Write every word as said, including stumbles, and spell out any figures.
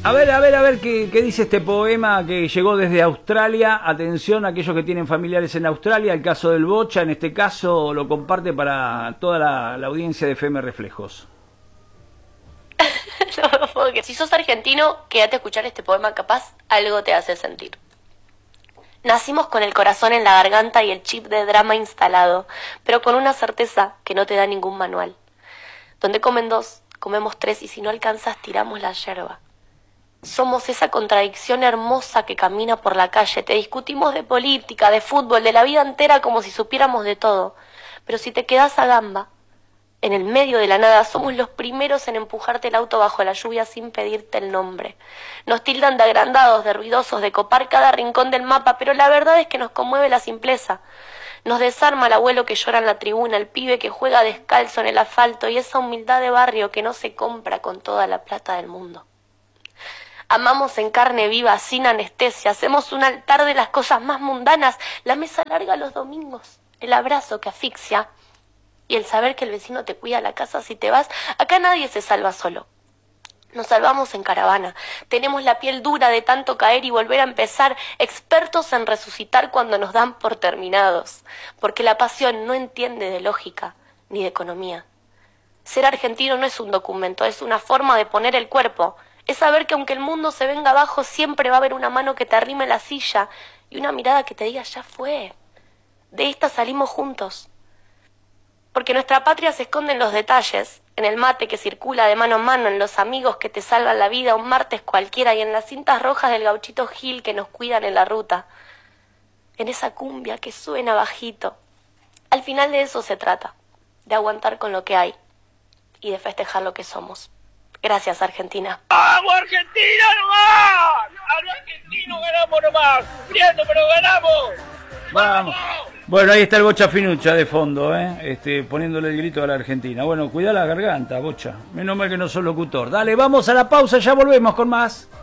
A ver, a ver, a ver qué, qué dice este poema que llegó desde Australia. Atención a aquellos que tienen familiares en Australia. El caso del Bocha, en este caso, lo comparte para toda la, la audiencia de F M Reflejos. No, no puedo creer. Si sos argentino, quédate a escuchar este poema, capaz algo te hace sentir. Nacimos con el corazón en la garganta y el chip de drama instalado, pero con una certeza que no te da ningún manual. Donde comen dos, comemos tres y si no alcanzas tiramos la yerba. Somos esa contradicción hermosa que camina por la calle. Te discutimos de política, de fútbol, de la vida entera como si supiéramos de todo. Pero si te quedás a gamba, en el medio de la nada, somos los primeros en empujarte el auto bajo la lluvia sin pedirte el nombre. Nos tildan de agrandados, de ruidosos, de copar cada rincón del mapa, pero la verdad es que nos conmueve la simpleza. Nos desarma el abuelo que llora en la tribuna, el pibe que juega descalzo en el asfalto y esa humildad de barrio que no se compra con toda la plata del mundo. Amamos en carne viva, sin anestesia, hacemos un altar de las cosas más mundanas, la mesa larga los domingos, el abrazo que asfixia y el saber que el vecino te cuida la casa si te vas. Acá nadie se salva solo. Nos salvamos en caravana, tenemos la piel dura de tanto caer y volver a empezar, expertos en resucitar cuando nos dan por terminados, porque la pasión no entiende de lógica ni de economía. Ser argentino no es un documento, es una forma de poner el cuerpo. Es saber que aunque el mundo se venga abajo, siempre va a haber una mano que te arrime la silla y una mirada que te diga, ya fue. De esta salimos juntos. Porque nuestra patria se esconde en los detalles, en el mate que circula de mano en mano, en los amigos que te salvan la vida un martes cualquiera y en las cintas rojas del gauchito Gil que nos cuidan en la ruta. En esa cumbia que suena bajito. Al final de eso se trata, de aguantar con lo que hay y de festejar lo que somos. Gracias, Argentina. ¡Vamos, Argentina nomás! ¡A lo argentino ganamos nomás! ¡Viendo, pero ganamos! Vamos. Bueno, ahí está el Bocha Finuccia de fondo, ¿eh? este, poniéndole el grito a la Argentina. Bueno, cuida la garganta, Bocha. Menos mal que no sos locutor. Dale, vamos a la pausa, ya volvemos con más.